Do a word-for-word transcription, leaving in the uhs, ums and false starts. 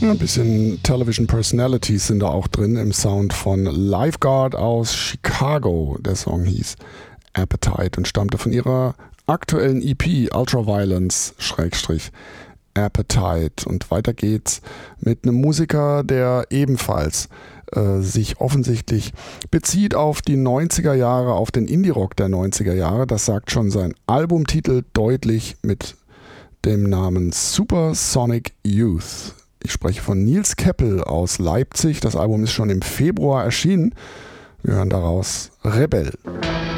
Ja, ein bisschen Television Personalities sind da auch drin im Sound von Lifeguard aus Chicago. Der Song hieß Appetite und stammte von ihrer aktuellen E P Ultraviolence Appetite. Und weiter geht's mit einem Musiker, der ebenfalls äh, sich offensichtlich bezieht auf die neunziger Jahre, auf den Indie-Rock der neunziger Jahre. Das sagt schon sein Albumtitel deutlich mit dem Namen Supersonic Youth. Ich spreche von Nils Keppel aus Leipzig. Das Album ist schon im Februar erschienen. Wir hören daraus Rebell.